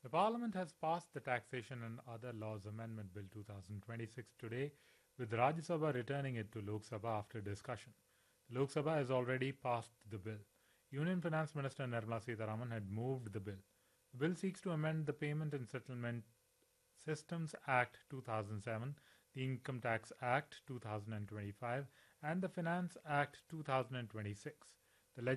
The Parliament has passed the Taxation and Other Laws Amendment Bill 2026 today, with Rajya Sabha returning it to Lok Sabha after discussion. The Lok Sabha has already passed the bill. Union Finance Minister Nirmala Sitharaman had moved the bill. The bill seeks to amend the Payment and Settlement Systems Act 2007, the Income Tax Act 2025, and the Finance Act 2026.